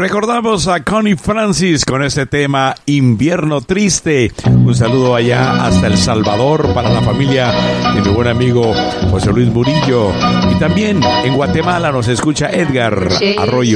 recordamos a Connie Francis con este tema Invierno Triste. Un saludo allá hasta El Salvador para la familia de mi buen amigo José Luis Murillo. Y también en Guatemala nos escucha Edgar Arroyo.